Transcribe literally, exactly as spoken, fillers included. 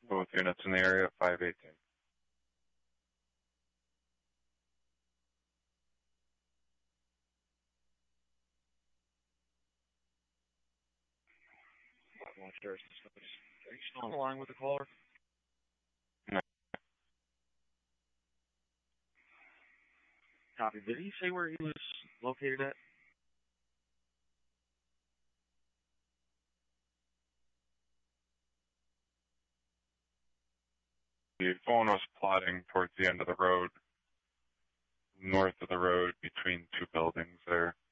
Both units in the area at five eighteen. Are you still on the line with the caller? No. Copy. Did he say where he was located at? The phone was plotting towards the end of the road, north of the road between two buildings there.